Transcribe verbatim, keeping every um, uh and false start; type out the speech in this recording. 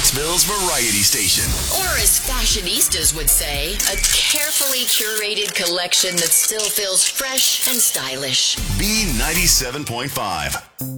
Clarksville's variety station. Or as fashionistas would say, a carefully curated collection that still feels fresh and stylish. B ninety-seven point five.